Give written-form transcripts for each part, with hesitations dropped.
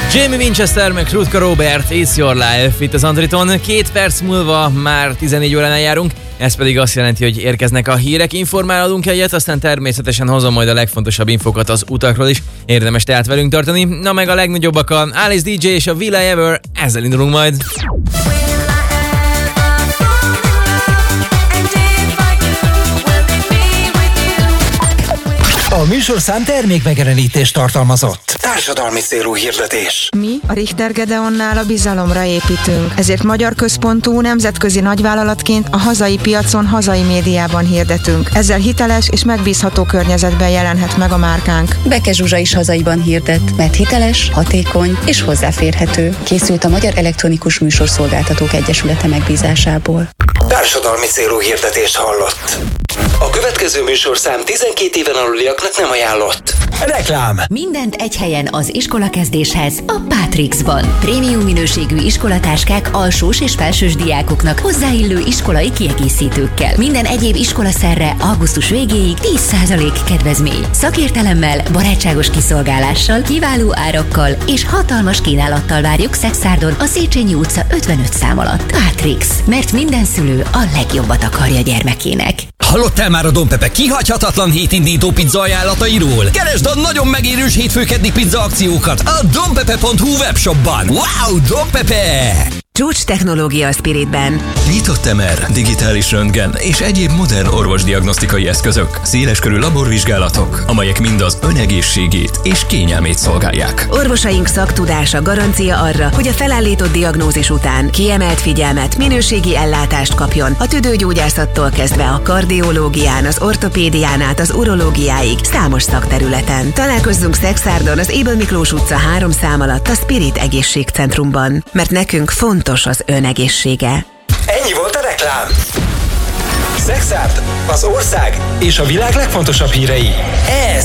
Jamie Winchester meg Rutka Robert, It's Your Life itt az Andriton. 2 perc múlva már 14 óránál járunk, ez pedig azt jelenti, hogy érkeznek a hírek, informálódunk egyet, aztán természetesen hozom majd a legfontosabb infokat az utakról is, érdemes tehát velünk tartani. Na meg a legnagyobbak a Alice DJ és a Will I Ever, ezzel indulunk majd. A műsorszám termékmegjelenítést tartalmazott. Társadalmi célú hirdetés. Mi a Richter Gedeonnál a bizalomra építünk. Ezért magyar központú, nemzetközi nagyvállalatként a hazai piacon, hazai médiában hirdetünk. Ezzel hiteles és megbízható környezetben jelenhet meg a márkánk. Beke Zsuzsa is hazaiban hirdet, mert hiteles, hatékony és hozzáférhető. Készült a Magyar Elektronikus Műsorszolgáltatók Egyesülete megbízásából. Társadalmi célú hirdetést hallott. A következő műsorszám 12 éven aluliaknak nem ajánlott. Reklám. Mindent egy helyen az iskolakezdéshez a Pátrixban. Prémium minőségű iskolatáskák alsós és felsős diákoknak hozzáillő iskolai kiegészítőkkel. Minden egyéb iskolaszerre augusztus végéig 10% kedvezmény. Szakértelemmel, barátságos kiszolgálással, kiváló árakkal és hatalmas kínálattal várjuk Szexárdon a Széchenyi utca 55 szám alatt. Pátrix, mert minden szülő a legjobbat akarja gyermekének. Hallottál már a Don Pepe kihagyhatatlan hétindító pizza ajánlatairól? Keresd a nagyon megérős hétfő-keddi pizza akciókat a donpepe.hu webshopban. Wow, Don Pepe! Csúcs technológia a Spiritben. Nyitott MR, digitális röntgen és egyéb modern orvosdiagnosztikai eszközök, széleskörű laborvizsgálatok, amelyek mind az ön egészségét és kényelmét szolgálják. Orvosaink szaktudása garancia arra, hogy a felállított diagnózis után kiemelt figyelmet, minőségi ellátást kapjon a tüdőgyógyászattól kezdve a kardiológián, az ortopédián át az urológiáig számos szakterületen. Találkozzunk Szexárdon az Ébel Miklós utca 3 szám alatt a Spirit Egészségcentrumban, mert nekünk fontos az ön egészsége. Ennyi volt a reklám. Szexárd, az ország és a világ legfontosabb hírei. Ez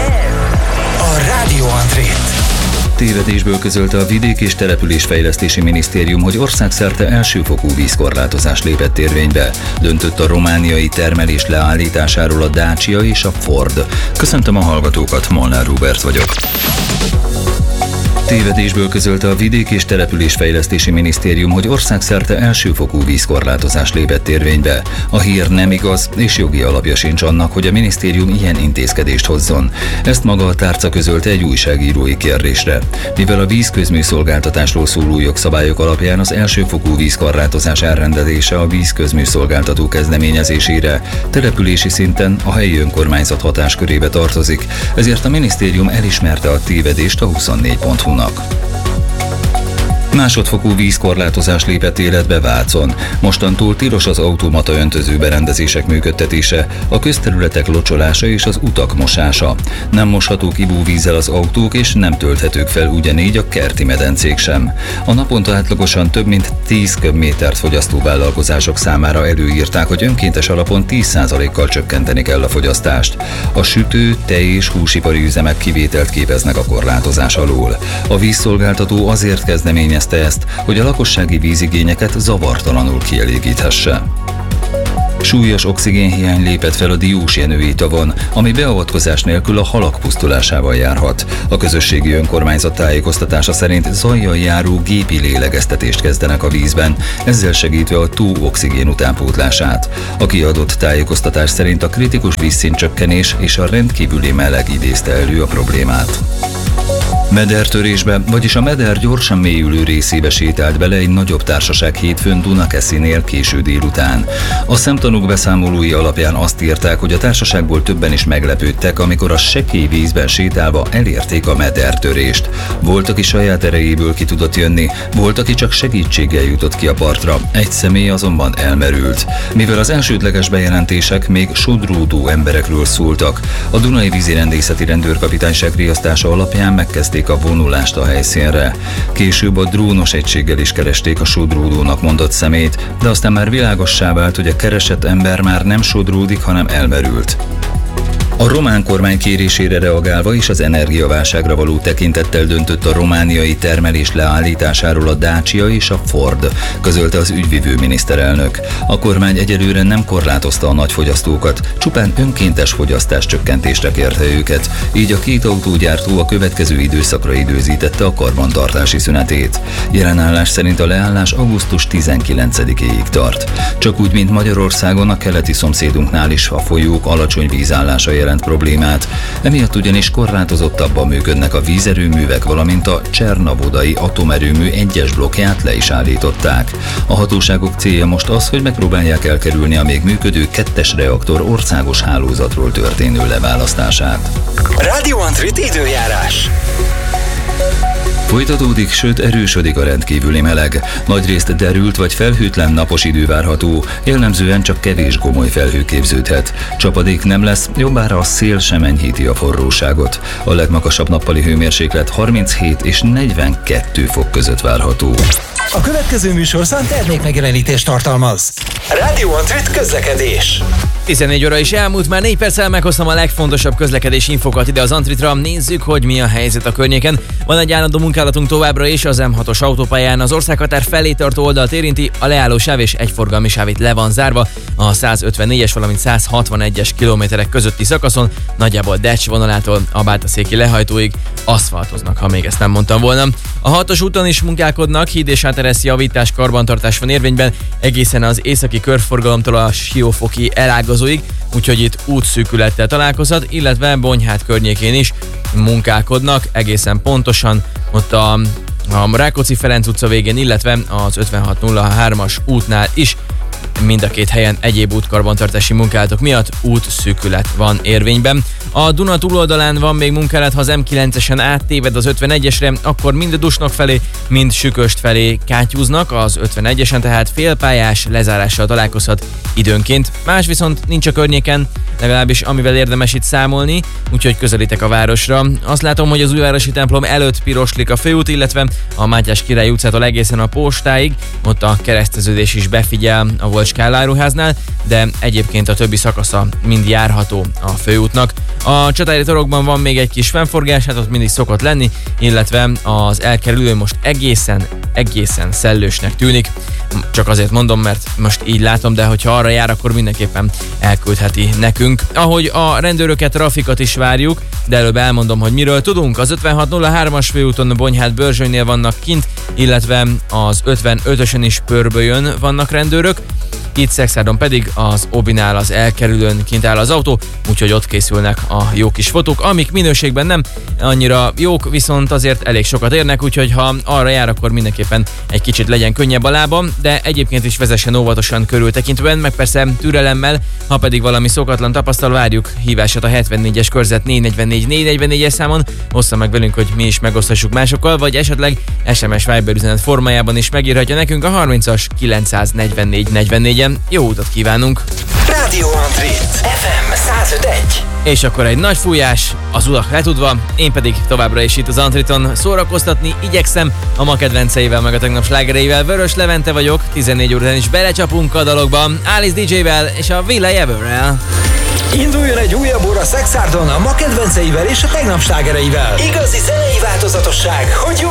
a Rádió André. Tévedésből közölte a Vidék- és Településfejlesztési Minisztérium, hogy országszerte elsőfokú vízkorlátozás lépett érvénybe. Döntött a romániai termelés leállításáról a Dacia és a Ford. Köszöntöm a hallgatókat, Molnár Róbert vagyok. Tévedésből közölte a Vidék- és Településfejlesztési Minisztérium, hogy országszerte elsőfokú vízkorlátozás lépett érvénybe. A hír nem igaz, és jogi alapja sincs annak, hogy a minisztérium ilyen intézkedést hozzon. Ezt maga a tárca közölte egy újságírói kérdésre. Mivel a vízközműszolgáltatásról szóló jogszabályok alapján az elsőfokú vízkorlátozás elrendelése a vízközműszolgáltató kezdeményezésére települési szinten a helyi önkormányzat hatáskörébe tartozik, ezért a minisztérium elismerte a tévedést a 24.hu-nak. Másodfokú vízkorlátozás lépett életbe Vácon. Mostantól tilos az automata öntöző berendezések működtetése, a közterületek locsolása és az utak mosása. Nem moshatók ivóvízzel az autók, és nem tölthetők fel ugyanígy a kerti medencék sem. A naponta átlagosan több mint 10 köbmétert fogyasztó vállalkozások számára előírták, hogy önkéntes alapon 10%-kal csökkenteni kell a fogyasztást. A sütő, tej és húsipari üzemek kivételt képeznek a korlátozás alól. A vízszolgáltató azért kezdeményezte ezt, hogy a lakossági vízigényeket zavartalanul kielégíthesse. Súlyos oxigénhiány lépett fel a Diósjenői tavon, ami beavatkozás nélkül a halak pusztulásával járhat. A közösségi önkormányzat tájékoztatása szerint zajjal járó gépi lélegeztetést kezdenek a vízben, ezzel segítve a tó oxigén utánpótlását. A kiadott tájékoztatás szerint a kritikus vízszintcsökkenés és a rendkívüli meleg idézte elő a problémát. Medertörésbe, vagyis a meder gyorsan mélyülő részébe sétált bele egy nagyobb társaság hétfőn Dunakeszinél késő délután. A szemtanúk beszámolói alapján azt írták, hogy a társaságból többen is meglepődtek, amikor a sekély vízben sétálva elérték a medertörést. Volt, aki saját erejéből ki tudott jönni, volt, aki csak segítséggel jutott ki a partra, egy személy azonban elmerült. Mivel az elsődleges bejelentések még sodródó emberekről szóltak, a Dunai Vízirendészeti Rendőrkapitányság riasztása alapján megkezdték a vonulást a helyszínre. Később a drónos egységgel is keresték a sodródónak mondott szemét, de aztán már világossá vált, hogy a keresett ember már nem sodródik, hanem elmerült. A román kormány kérésére reagálva és az energiaválságra való tekintettel döntött a romániai termelés leállításáról a Dacia és a Ford, közölte az ügyvivő miniszterelnök. A kormány egyelőre nem korlátozta a nagyfogyasztókat, csupán önkéntes fogyasztás csökkentésre kérte őket, így a két autógyártó a következő időszakra időzítette a karbantartási szünetét. Jelen állás szerint a leállás augusztus 19-éig tart. Csak úgy, mint Magyarországon, a keleti szomszédunknál is a folyók alacsony vízállása jelent problémát. Emiatt ugyanis korlátozottabban működnek a vízerőművek, valamint a Csernavodai atomerőmű 1-es blokkját le is állították. A hatóságok célja most az, hogy megpróbálják elkerülni a még működő 2-es reaktor országos hálózatról történő leválasztását. Radio Antrit időjárás. Folytatódik, sőt erősödik a rendkívüli meleg. Nagyrészt derült vagy felhőtlen napos idő várható, jellemzően csak kevés gomoly felhő képződhet. Csapadék nem lesz, jobbára a szél sem enyhíti a forróságot. A legmagasabb nappali hőmérséklet 37 és 42 fok között várható. A következő műsorszám termékmegjelenítést tartalmaz. Radio Antrit közlekedés. 14 óra is elmúlt, már 4 perccel meghoztam a legfontosabb közlekedési infokat ide az Antritra. Nézzük, hogy mi a helyzet a környéken. Van egy állandó munkálatunk továbbra is az M6-os autópályán. Az országhatár felé tartó oldalt érinti, a leálló sáv és egyforgalmi sáv itt le van zárva. A 154-es, valamint 161-es kilométerek közötti szakaszon, nagyjából Decs vonalától a Bátaszéki lehajtóig aszfaltoznak, ha még ezt nem mondtam volna. A 6-os úton is munkálkodnak, híd és átereszi javítás, karbantartás van érvényben, egészen az északi körforgalomtól a Siófoki elágazóig, úgyhogy itt útszűkülettel találkozhat, illetve Bonyhád környékén is munkálkodnak, egészen pontosan ott a Rákóczi-Ferenc utca végén, illetve az 5603-as útnál is. Mind a két helyen egyéb útkarbantartási munkálatok miatt útszűkület van érvényben. A Duna túloldalán van még munkálat, ha az M9-esen áttéved az 51-esre, akkor mind a Dusnok felé, mind Süköst felé kátyúznak az 51-esen, tehát félpályás lezárással találkozhat időnként. Más viszont nincs a környéken, legalábbis amivel érdemes itt számolni, úgyhogy közelítek a városra. Azt látom, hogy az újvárosi templom előtt piroslik a főút, illetve a Mátyás Király utcától egészen a postáig, ott a kereszteződés is befigyel a Volt Skál áruháznál, de egyébként a többi szakasza mind járható a főútnak. A Csatári torokban van még egy kis fennforgás, hát ott mindig szokott lenni, illetve az elkerülő most egészen szellősnek tűnik. Csak azért mondom, mert most így látom, de hogyha arra jár, akkor mindenképpen elküldheti nekünk. Ahogy a rendőröket, trafikat is várjuk, de előbb elmondom, hogy miről tudunk. Az 5603-as főúton Bonyhád-Börzsönynél vannak kint, illetve az 55-ösen is Pörbölyön vannak rendőrök. Itt Szexárdon pedig az Obinál az elkerülőn kint áll az autó, úgyhogy ott készülnek a jó kis fotók, amik minőségben nem annyira jók, viszont azért elég sokat érnek, úgyhogy ha arra jár, akkor mindenképpen egy kicsit legyen könnyebb a lábam, de egyébként is vezessen óvatosan körültekintően, meg persze türelemmel, ha pedig valami szokatlan tapasztal, várjuk hívását a 74-es körzet 444-444-es számon, ossza meg velünk, hogy mi is megosztassuk másokkal, vagy esetleg SMS Viber üzenet formájában is megírhatja nekünk a 30-as 944-44-en. Jó utat kívánunk! Radio Antrit FM 105.1. És akkor egy nagy fújás, az utak letudva, én pedig továbbra is itt az Antriton szórakoztatni igyekszem a ma kedvenceivel, meg a tegnap slágereivel. Vörös Levente vagyok, 14 órán is belecsapunk a dologba, Alice DJ-vel és a Villa Ever-rel. Induljon egy újabb óra Szexárdon a ma kedvenceivel és a tegnap slágereivel. Igazi zenei változatosság, hogy